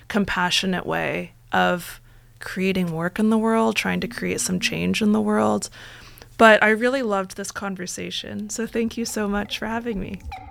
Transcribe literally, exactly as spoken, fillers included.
compassionate way of creating work in the world, trying to create some change in the world. But I really loved this conversation. So thank you so much for having me.